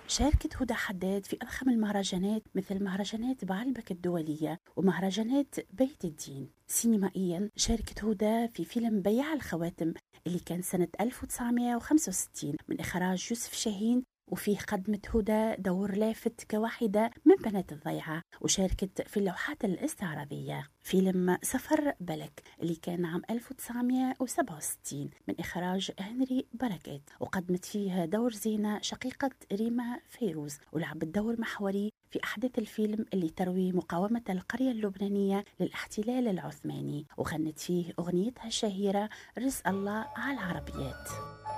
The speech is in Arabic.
شاركت هدى حداد في أضخم المهرجانات مثل مهرجانات بعلبك الدولية ومهرجانات بيت الدين. سينمائيا شاركت هدى في فيلم بياع الخواتم اللي كان سنة 1965 من إخراج يوسف شاهين، وفيه قدمت هدى دور لافت كواحدة من بنات الضيعة، وشاركت في اللوحات الاستعراضية. فيلم سفر بلك اللي كان عام 1967 من إخراج هنري بركات، وقدمت فيه دور زينة شقيقة ريما فيروز، ولعبت دور محوري في أحداث الفيلم اللي تروي مقاومة القرية اللبنانية للاحتلال العثماني، وغنت فيه أغنيتها الشهيرة رزق الله على العربيات.